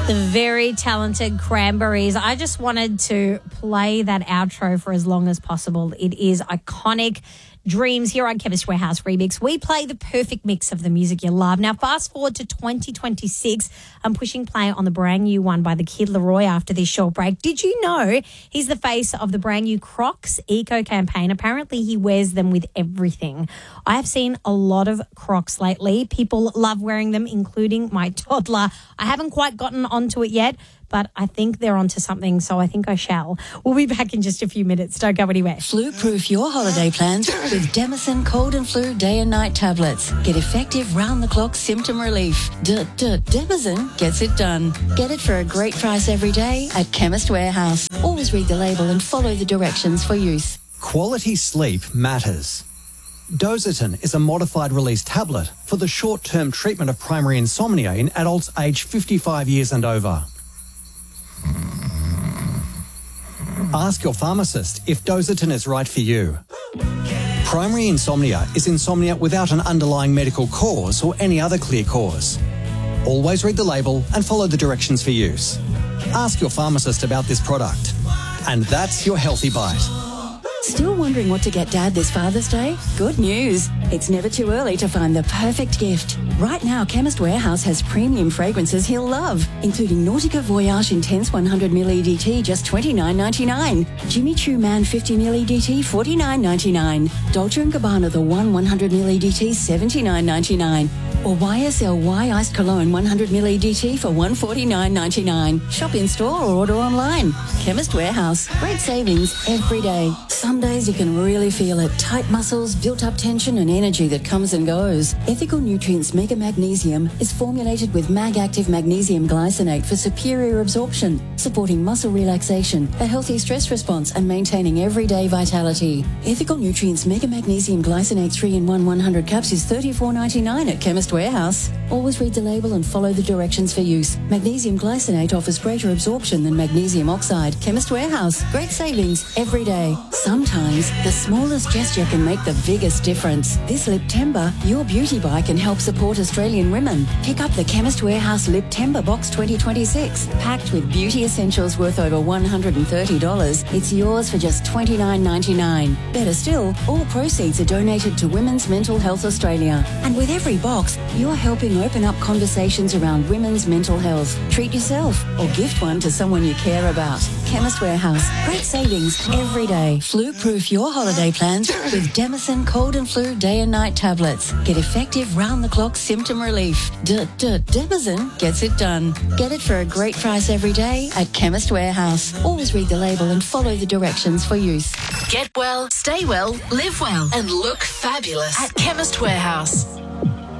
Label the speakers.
Speaker 1: The very talented Cranberries. I just wanted to play that outro for as long as possible. It is iconic. Dreams here on Chemist Warehouse Remix. We play the perfect mix of the music you love. Now, fast forward to 2026. I'm pushing play on the brand new one by the Kid Laroi after this short break. Did you know he's the face of the brand new Crocs Eco campaign? Apparently, he wears them with everything. I have seen a lot of Crocs lately. People love wearing them, including my toddler. I haven't quite gotten onto it yet, but I think they're onto something, so I think I shall. We'll be back in just a few minutes. Don't go anywhere.
Speaker 2: Flu-proof your holiday plans with Demison Cold and Flu Day and Night tablets. Get effective round-the-clock symptom relief. Demison gets it done. Get it for a great price every day at Chemist Warehouse. Always read the label and follow the directions for use.
Speaker 3: Quality sleep matters. Dositin is a modified release tablet for the short-term treatment of primary insomnia in adults aged 55 years and over. Ask your pharmacist if Dositin is right for you. Primary insomnia is insomnia without an underlying medical cause or any other clear cause. Always read the label and follow the directions for use. Ask your pharmacist about this product. And that's your Healthy Bite.
Speaker 2: Still wondering what to get Dad this Father's Day? Good news. It's never too early to find the perfect gift. Right now, Chemist Warehouse has premium fragrances he'll love, including Nautica Voyage Intense 100ml EDT, just $29.99. Jimmy Choo Man 50ml EDT, $49.99. Dolce & Gabbana The One 100ml EDT, $79.99. Or YSL Iced Cologne 100ml EDT for $149.99. Shop in store or order online. Chemist Warehouse. Great savings every day. Some days you can really feel it. Tight muscles, built-up tension and energy that comes and goes. Ethical Nutrients Mega Magnesium is formulated with Mag-Active Magnesium Glycinate for superior absorption, supporting muscle relaxation, a healthy stress response and maintaining everyday vitality. Ethical Nutrients Mega Magnesium Glycinate 3-in-1 100 caps is $34.99 at Chemist Warehouse. Always read the label and follow the directions for use. Magnesium glycinate offers greater absorption than magnesium oxide. Chemist Warehouse. Great savings every day. Sometimes the smallest gesture can make the biggest difference. This Liptember, your beauty buy can help support Australian women. Pick up the Chemist Warehouse Liptember Box 2026, packed with beauty essentials worth over $130. It's yours for just $29.99. Better still, all proceeds are donated to Women's Mental Health Australia. And with every box, you're helping open up conversations around women's mental health. Treat yourself or gift one to someone you care about. Chemist Warehouse. Great savings every day. Flu-proof your holiday plans with Demison Cold and Flu Day and Night tablets. Get effective round-the-clock symptom relief. Demison gets it done. Get it for a great price every day at Chemist Warehouse. Always read the label and follow the directions for use.
Speaker 4: Get well, stay well, live well, and look fabulous at Chemist Warehouse.